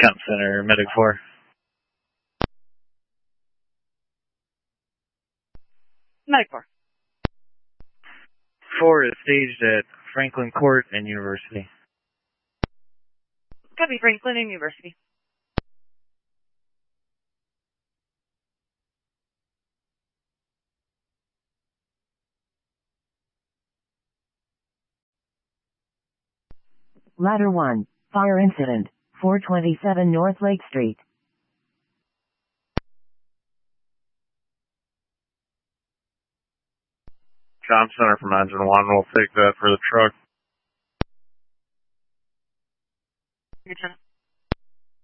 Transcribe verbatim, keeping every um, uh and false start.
Comp Center, Medic four. Medic four. four is staged at Franklin Court and University. Copy, Franklin and University. Ladder one, fire incident, four twenty-seven North Lake Street. Comp Center from Engine one, we'll take that for the truck. Lieutenant.